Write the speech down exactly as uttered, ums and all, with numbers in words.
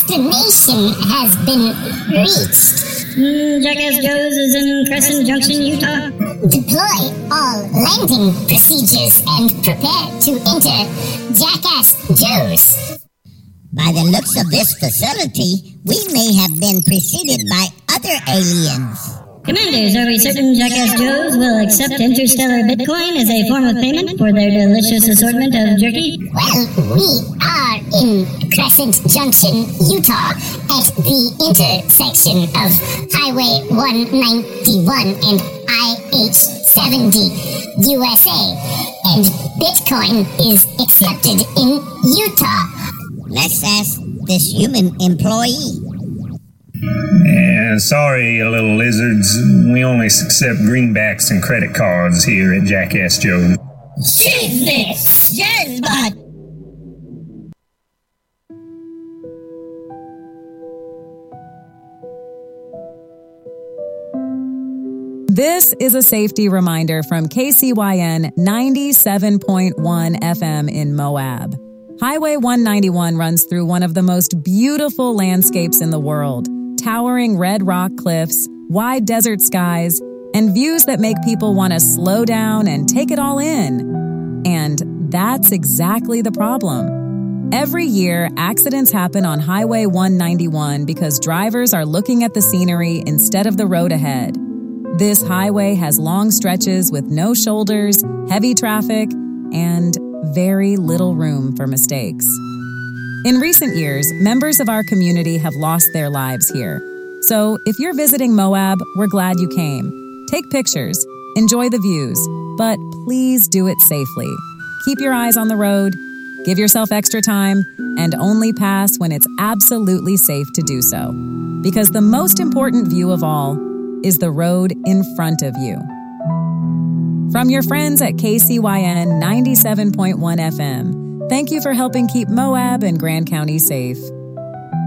destination has been reached. Mm, Jackass Joe's is in Crescent Junction, Utah. Deploy all landing procedures and prepare to enter Jackass Joe's. By the looks of this facility, we may have been preceded by other aliens. Commanders, are we certain Jackass Joe's will accept interstellar Bitcoin as a form of payment for their delicious assortment of jerky? Well, we are in Crescent Junction, Utah, at the intersection of Highway one ninety-one and I H seventy, U S A, and Bitcoin is accepted in Utah. Let's ask this human employee. Yeah, sorry, little lizards. We only accept greenbacks and credit cards here at Jackass Joe. Jesus! Yes, but... This is a safety reminder from K C Y N ninety-seven point one F M in Moab. Highway one ninety-one runs through one of the most beautiful landscapes in the world. Towering red rock cliffs, wide desert skies, and views that make people want to slow down and take it all in. And that's exactly the problem. Every year, accidents happen on Highway one ninety-one because drivers are looking at the scenery instead of the road ahead. This highway has long stretches with no shoulders, heavy traffic, and very little room for mistakes. In recent years, members of our community have lost their lives here. So if you're visiting Moab, we're glad you came. Take pictures, enjoy the views, but please do it safely. Keep your eyes on the road, give yourself extra time, and only pass when it's absolutely safe to do so. Because the most important view of all is the road in front of you. From your friends at K C Y N ninety-seven point one F M, thank you for helping keep Moab and Grand County safe.